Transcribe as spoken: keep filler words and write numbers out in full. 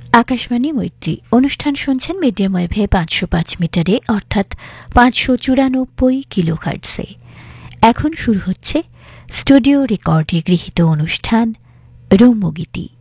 আকাশবাণী মৈত্রী অনুষ্ঠান শুনছেন মিডিয়াম ওয়েভে পাঁচশো পাঁচ মিটারে অর্থাৎ পাঁচশো চুরানব্বই কিলোহার্টজে। এখন শুরু হচ্ছে স্টুডিও রেকর্ডে গৃহীত অনুষ্ঠান রম্যগীতি।